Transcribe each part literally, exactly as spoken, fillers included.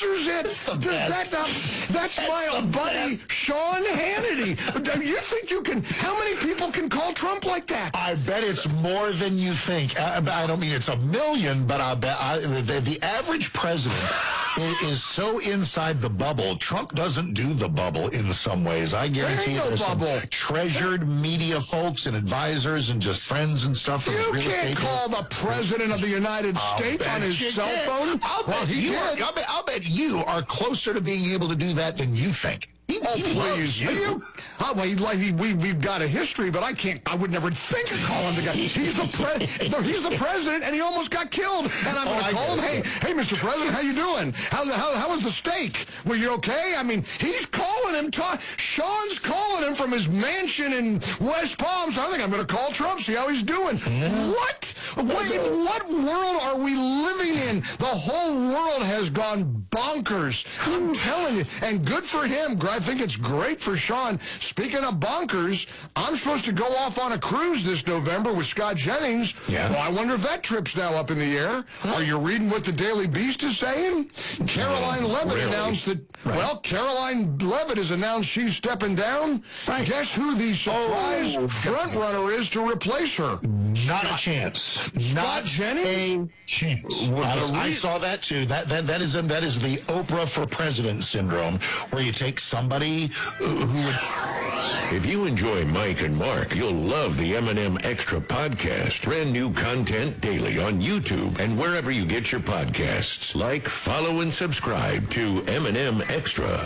censors it. Does that not, that's, that's my buddy best. Sean Hannity. You think you can, how many people can call Trump like that? I bet it's more than you think. I, I don't mean it's a million, but I bet I, the, the average president is so inside the bubble. Trump doesn't do the bubble in some ways. I guarantee there there's no bubble. some treasured media folks and advisors and just friends and stuff. You real can't call the president of the United I'll States on his cell did. phone. I'll, well, bet he you are, did. I'll, bet, I'll bet you are closer to being able to do that than you think. He, oh, he please. you. you oh, well, he, like, he, we, we've got a history, but I can't, I would never think of calling the guy. He's the, pre- he's the president, and he almost got killed. And I'm going to oh, call him, hey, hey, Mister President, how you doing? How, how, how was the steak? Were you okay? I mean, he's calling him. Ta- Sean's calling him from his mansion in West Palm, so I think I'm going to call Trump, see how he's doing. Mm-hmm. What? What, in what world are we living in? The whole world has gone bonkers. I'm telling you. And good for him. I think it's great for Sean. Speaking of bonkers, I'm supposed to go off on a cruise this November with Scott Jennings. Yeah. Well, I wonder if that trip's now up in the air. Huh? Are you reading what the Daily Beast is saying? Caroline Levitt really? announced that, right. well, Caroline Levitt has announced she's stepping down. Right. Guess who the surprise oh, front runner is to replace her? Not a chance. Scott Not Jennings? a chance. I, I saw that too. That that that is that is the Oprah for President syndrome, where you take somebody who would. If you enjoy Mike and Mark, you'll love the M and M Extra podcast. Brand new content daily on YouTube and wherever you get your podcasts. Like, follow, and subscribe to M and M Extra.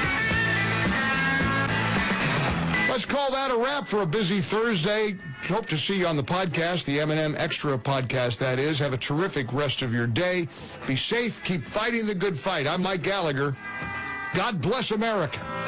Let's call that a wrap for a busy Thursday. Hope to see you on the podcast, the M and M Extra podcast, that is. Have a terrific rest of your day. Be safe. Keep fighting the good fight. I'm Mike Gallagher. God bless America.